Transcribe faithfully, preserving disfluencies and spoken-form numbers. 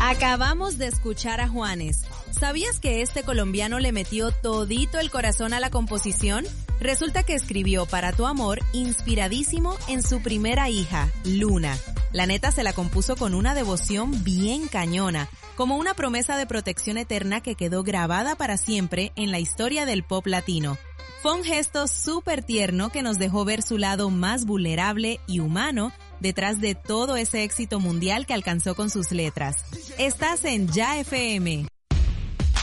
Acabamos de escuchar a Juanes. ¿Sabías que este colombiano le metió todito el corazón a la composición? Resulta que escribió Para tu amor inspiradísimo en su primera hija, Luna. La neta se la compuso con una devoción bien cañona, como una promesa de protección eterna que quedó grabada para siempre en la historia del pop latino. Fue un gesto súper tierno que nos dejó ver su lado más vulnerable y humano detrás de todo ese éxito mundial que alcanzó con sus letras. Estás en Ya F M.